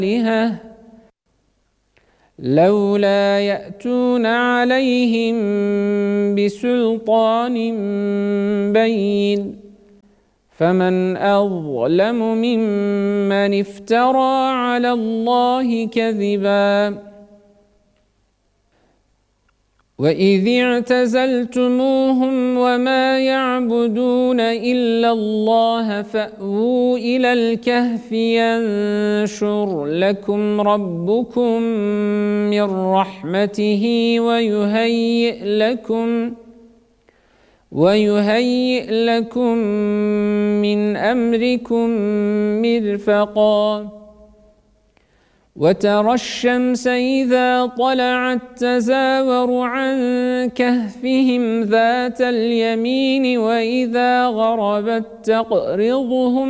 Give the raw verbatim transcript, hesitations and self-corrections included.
آلهة لولا يأتون عليهم بسلطان بين فمن أظلم ممن افترى على الله كذبا وإذ اعتزلتموهم وما يعبدون إلا الله فأووا إلى الكهف ينشر لكم ربكم من رحمته ويهيئ لكم ويهيئ لكم من أمركم مرفقا وترى الشمس إذا طلعت تزاور عن كهفهم ذات اليمين وإذا غربت تقرضهم